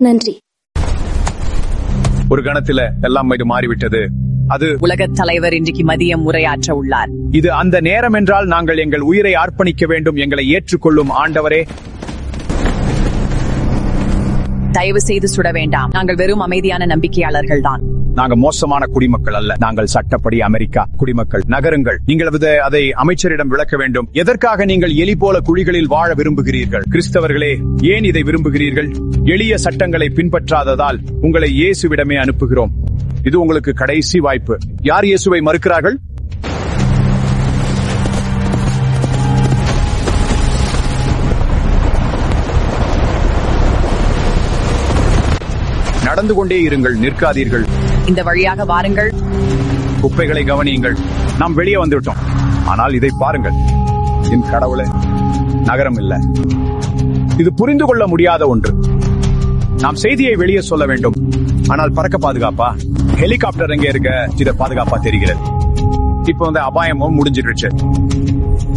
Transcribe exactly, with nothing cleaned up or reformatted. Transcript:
நன்றி. ஒரு கணத்துல எல்லாம் இது மாறிவிட்டது. அது உலகத் தலைவர் இன்றைக்கு மதியம் உரையாற்ற உள்ளார். இது அந்த நேரம் என்றால் நாங்கள் எங்கள் உயிரை அர்ப்பணிக்க வேண்டும். எங்களை ஏற்றுக்கொள்ளும் ஆண்டவரே, தயவு செய்து சுட வேண்டாம். நாங்கள் வெறும் அமைதியான நம்பிக்கையாளர்கள் தான். நாங்கள் மோசமான குடிமக்கள் அல்ல. நாங்கள் சட்டப்படி அமெரிக்கா குடிமக்கள். நகருங்கள். நீங்கள் அதை அமைச்சரிடம் விளக்க வேண்டும். எதற்காக நீங்கள் எலி போல குழிகளில் வாழ விரும்புகிறீர்கள்? கிறிஸ்தவர்களே, ஏன் இதை விரும்புகிறீர்கள்? எளிய சட்டங்களை பின்பற்றாததால் உங்களை இயேசுவிடமே அனுப்புகிறோம். இது உங்களுக்கு கடைசி வாய்ப்பு. யார் இயேசுவை மறுக்கிறார்கள்? நடந்து கொண்டே இருங்கள், நிற்காதீர்கள். இந்த வழியாக வாருங்கள். குப்பைகளை கவனியுங்கள். நாம் வெளியே வந்துவிட்டோம். ஆனால் இதை பாருங்கள். என் கடவுளே, நகரம் இல்ல. இது புரிந்து கொள்ள முடியாத ஒன்று. நாம் செய்தியை வெளியே சொல்ல வேண்டும். ஆனால் பறக்க பாதுகாப்பா? ஹெலிகாப்டர் எங்கே இருக்க? இதை பாதுகாப்பா தெரிகிறது. இப்போ வந்து அபாயமும் முடிஞ்சிருச்சு.